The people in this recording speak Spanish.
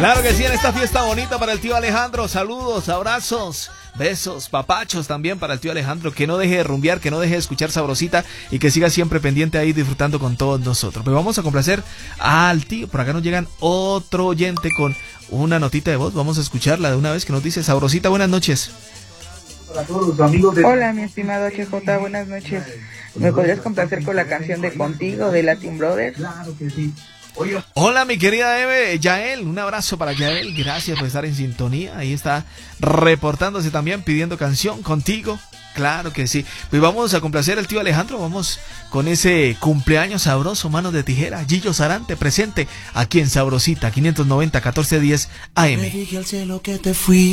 Claro que sí, en esta fiesta bonita para el tío Alejandro. Saludos, abrazos, besos, papachos también para el tío Alejandro. Que no deje de rumbear, que no deje de escuchar Sabrosita y que siga siempre pendiente ahí disfrutando con todos nosotros. Pues vamos a complacer al tío. Por acá nos llegan otro oyente con una notita de voz. Vamos a escucharla de una vez que nos dice: Sabrosita, buenas noches. Para todos los amigos de... Hola, mi estimado HJ, buenas noches. ¿Me podrías complacer con la canción de Contigo de Latin Brothers? Claro que sí. Oye, Hola, mi querida Eve, Yael, un abrazo para Yael, gracias por estar en sintonía, ahí está reportándose también, pidiendo canción Contigo, claro que sí. Pues vamos a complacer al tío Alejandro, vamos con ese cumpleaños sabroso, manos de tijera, Gillo Sarante presente aquí en Sabrosita, 590 1410 AM. Le dije al cielo que te fui.